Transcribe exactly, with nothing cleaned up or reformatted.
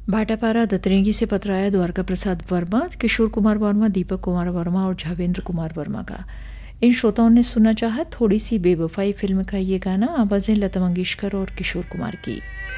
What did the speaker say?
भाटापारा दतरेंगी से पत्र द्वारका प्रसाद वर्मा, किशोर कुमार वर्मा, दीपक कुमार वर्मा और झावेंद्र कुमार वर्मा का। इन श्रोताओं ने सुनना चाहा थोड़ी सी बेवफाई फिल्म का ये गाना। आवाज़ें लता मंगेशकर और किशोर कुमार की।